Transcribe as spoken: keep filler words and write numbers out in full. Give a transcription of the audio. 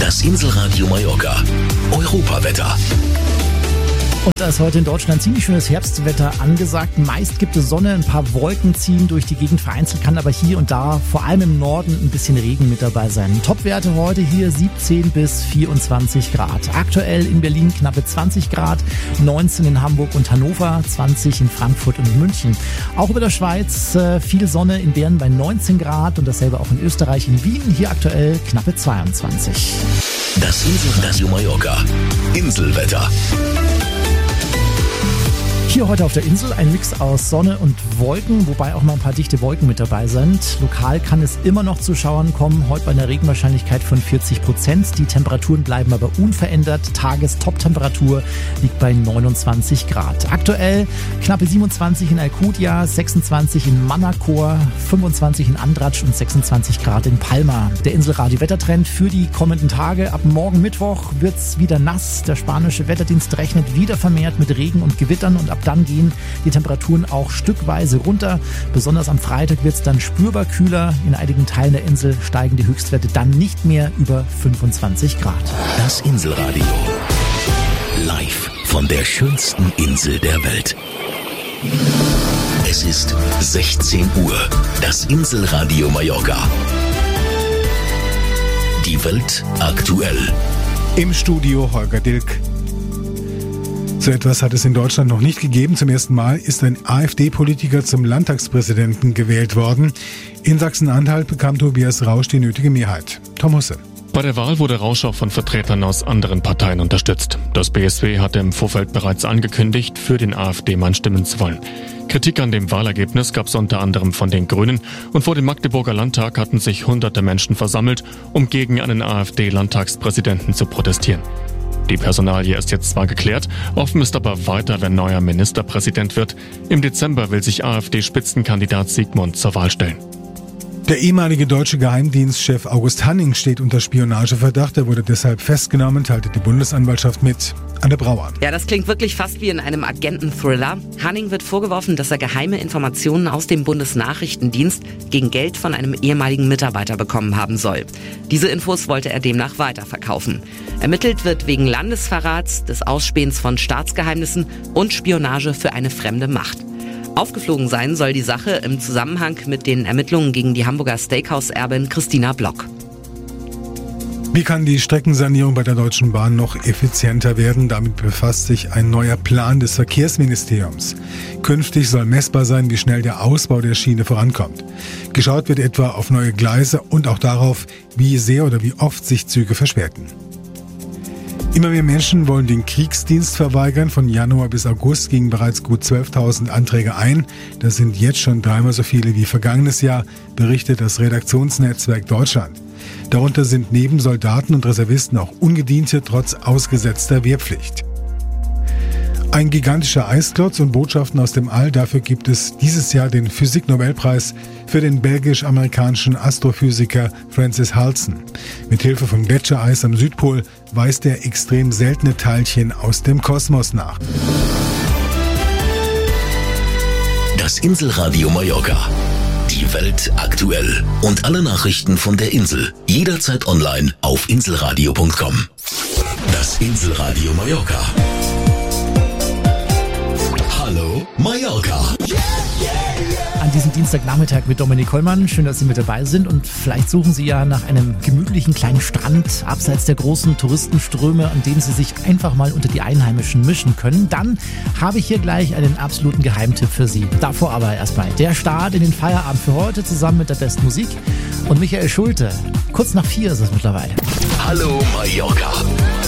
Das Inselradio Mallorca. Europawetter. Und da ist heute in Deutschland ziemlich schönes Herbstwetter angesagt. Meist gibt es Sonne, ein paar Wolken ziehen durch die Gegend. Vereinzelt kann aber hier und da, vor allem im Norden, ein bisschen Regen mit dabei sein. Topwerte heute hier siebzehn bis vierundzwanzig Grad. Aktuell in Berlin knappe zwanzig Grad, neunzehn in Hamburg und Hannover, zwanzig in Frankfurt und München. Auch über der Schweiz äh, viel Sonne, in Bern bei neunzehn Grad und dasselbe auch in Österreich. In Wien hier aktuell knappe zweiundzwanzig. Das Inselradio Mallorca. Inselwetter. Hier heute auf der Insel ein Mix aus Sonne und Wolken, wobei auch mal ein paar dichte Wolken mit dabei sind. Lokal kann es immer noch zu Schauern kommen, heute bei einer Regenwahrscheinlichkeit von vierzig Prozent. Die Temperaturen bleiben aber unverändert. Tagestoptemperatur liegt bei neunundzwanzig Grad. Aktuell knappe siebenundzwanzig in Alcudia, sechsundzwanzig in Manacor, fünfundzwanzig in Andratsch und sechsundzwanzig Grad in Palma. Der Inselradio-Wettertrend für die kommenden Tage. Ab morgen Mittwoch wird's wieder nass. Der spanische Wetterdienst rechnet wieder vermehrt mit Regen und Gewittern und ab dann gehen die Temperaturen auch stückweise runter. Besonders am Freitag wird es dann spürbar kühler. In einigen Teilen der Insel steigen die Höchstwerte dann nicht mehr über fünfundzwanzig Grad. Das Inselradio. Live von der schönsten Insel der Welt. Es ist sechzehn Uhr. Das Inselradio Mallorca. Die Welt aktuell. Im Studio Holger Dilk. So etwas hat es in Deutschland noch nicht gegeben. Zum ersten Mal ist ein AfD-Politiker zum Landtagspräsidenten gewählt worden. In Sachsen-Anhalt bekam Tobias Rausch die nötige Mehrheit. Tom Husse. Bei der Wahl wurde Rausch auch von Vertretern aus anderen Parteien unterstützt. Das B S W hatte im Vorfeld bereits angekündigt, für den AfD-Mann stimmen zu wollen. Kritik an dem Wahlergebnis gab es unter anderem von den Grünen und vor dem Magdeburger Landtag hatten sich hunderte Menschen versammelt, um gegen einen AfD-Landtagspräsidenten zu protestieren. Die Personalie ist jetzt zwar geklärt, offen ist aber weiter, wer neuer Ministerpräsident wird. Im Dezember will sich AfD-Spitzenkandidat Sigmund zur Wahl stellen. Der ehemalige deutsche Geheimdienstchef August Hanning steht unter Spionageverdacht. Er wurde deshalb festgenommen, teilte die Bundesanwaltschaft mit. Anne Brauer. Ja, das klingt wirklich fast wie in einem Agenten-Thriller. Hanning wird vorgeworfen, dass er geheime Informationen aus dem Bundesnachrichtendienst gegen Geld von einem ehemaligen Mitarbeiter bekommen haben soll. Diese Infos wollte er demnach weiterverkaufen. Ermittelt wird wegen Landesverrats, des Ausspähens von Staatsgeheimnissen und Spionage für eine fremde Macht. Aufgeflogen sein soll die Sache im Zusammenhang mit den Ermittlungen gegen die Hamburger Steakhouse-Erbin Christina Block. Wie kann die Streckensanierung bei der Deutschen Bahn noch effizienter werden? Damit befasst sich ein neuer Plan des Verkehrsministeriums. Künftig soll messbar sein, wie schnell der Ausbau der Schiene vorankommt. Geschaut wird etwa auf neue Gleise und auch darauf, wie sehr oder wie oft sich Züge verspäten. Immer mehr Menschen wollen den Kriegsdienst verweigern. Von Januar bis August gingen bereits gut zwölftausend Anträge ein. Das sind jetzt schon dreimal so viele wie vergangenes Jahr, berichtet das Redaktionsnetzwerk Deutschland. Darunter sind neben Soldaten und Reservisten auch Ungediente trotz ausgesetzter Wehrpflicht. Ein gigantischer Eisklotz und Botschaften aus dem All. Dafür gibt es dieses Jahr den Physik-Nobelpreis für den belgisch-amerikanischen Astrophysiker Francis Halson. Mit Hilfe von Gletschereis am Südpol weist er extrem seltene Teilchen aus dem Kosmos nach. Das Inselradio Mallorca. Die Welt aktuell. Und alle Nachrichten von der Insel. Jederzeit online auf inselradio punkt com. Das Inselradio Mallorca. Hallo Mallorca. An diesem Dienstagnachmittag mit Dominik Hollmann. Schön, dass Sie mit dabei sind und vielleicht suchen Sie ja nach einem gemütlichen kleinen Strand abseits der großen Touristenströme, an denen Sie sich einfach mal unter die Einheimischen mischen können. Dann habe ich hier gleich einen absoluten Geheimtipp für Sie. Davor aber erstmal der Start in den Feierabend für heute zusammen mit der besten Musik und Michael Schulte. Kurz nach vier ist es mittlerweile. Hallo Mallorca.